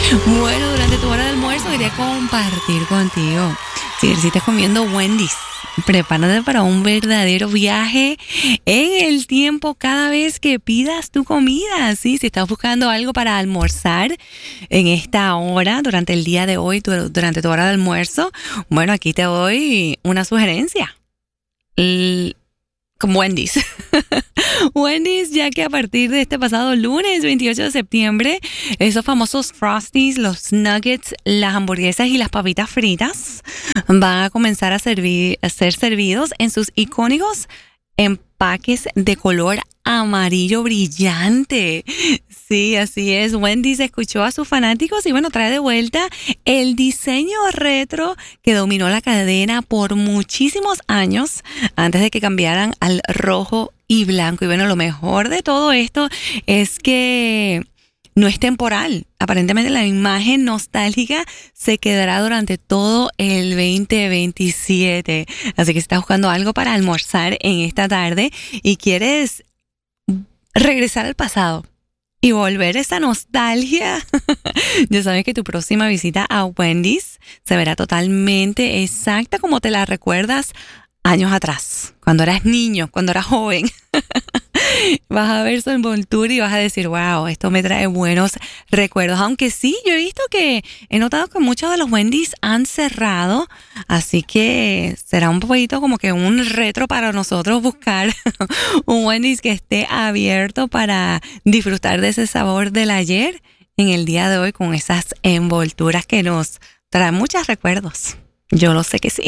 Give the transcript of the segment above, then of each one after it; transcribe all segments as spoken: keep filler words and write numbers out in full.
Bueno, durante tu hora de almuerzo quería compartir contigo. Si estás comiendo Wendy's, prepárate para un verdadero viaje en el tiempo cada vez que pidas tu comida. ¿Sí? Si estás buscando algo para almorzar en esta hora, durante el día de hoy, tu- durante tu hora de almuerzo, bueno, aquí te doy una sugerencia. L- con Wendy's. Wendy's, ya que a partir de este pasado lunes veintiocho de septiembre, esos famosos Frosties, los nuggets, las hamburguesas y las papitas fritas van a comenzar a, servir, a ser servidos en sus icónicos empaques de color amarillo brillante. Sí, así es. Wendy's escuchó a sus fanáticos y bueno, trae de vuelta el diseño retro que dominó la cadena por muchísimos años antes de que cambiaran al rojo y blanco. Y bueno, lo mejor de todo esto es que no es temporal. Aparentemente la imagen nostálgica se quedará durante todo el veinte veintisiete. Así que si estás buscando algo para almorzar en esta tarde y quieres regresar al pasado y volver esa nostalgia, ya sabes que tu próxima visita a Wendy's se verá totalmente exacta como te la recuerdas años atrás, cuando eras niño, cuando eras joven. Vas a ver su envoltura y vas a decir, wow, esto me trae buenos recuerdos. Aunque sí, yo he visto que, he notado que muchos de los Wendy's han cerrado, así que será un poquito como que un retro para nosotros buscar un Wendy's que esté abierto para disfrutar de ese sabor del ayer en el día de hoy con esas envolturas que nos traen muchos recuerdos. Yo lo sé que sí.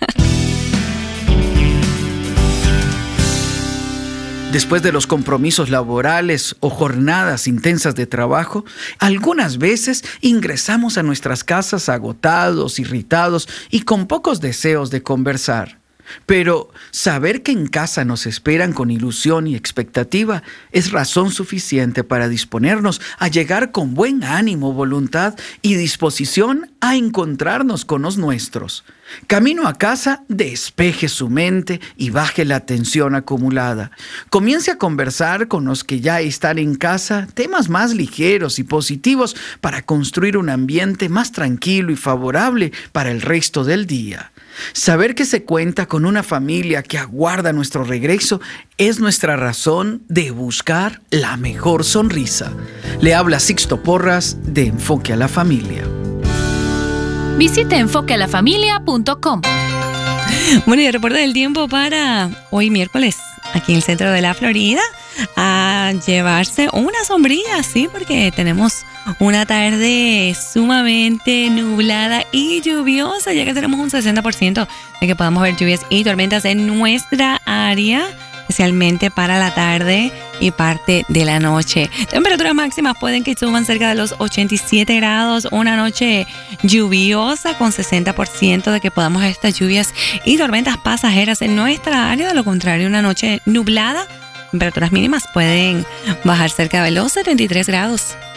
Después de los compromisos laborales o jornadas intensas de trabajo, algunas veces ingresamos a nuestras casas agotados, irritados y con pocos deseos de conversar. Pero saber que en casa nos esperan con ilusión y expectativa es razón suficiente para disponernos a llegar con buen ánimo, voluntad y disposición a encontrarnos con los nuestros. Camino a casa, despeje su mente y baje la tensión acumulada. Comience a conversar con los que ya están en casa temas más ligeros y positivos para construir un ambiente más tranquilo y favorable para el resto del día. Saber que se cuenta con una familia que aguarda nuestro regreso es nuestra razón de buscar la mejor sonrisa. Le habla Sixto Porras de Enfoque a la Familia. Visite enfoque a la familia punto com. Bueno, y el reporte del tiempo para hoy miércoles, aquí en el centro de la Florida, a llevarse una sombrilla, sí, porque tenemos una tarde sumamente nublada y lluviosa, ya que tenemos un sesenta por ciento de que podamos ver lluvias y tormentas en nuestra área, especialmente para la tarde y parte de la noche. Temperaturas máximas pueden que suban cerca de los ochenta y siete grados, una noche lluviosa con sesenta por ciento de que podamos ver estas lluvias y tormentas pasajeras en nuestra área. De lo contrario, una noche nublada, temperaturas mínimas pueden bajar cerca de los setenta y tres grados.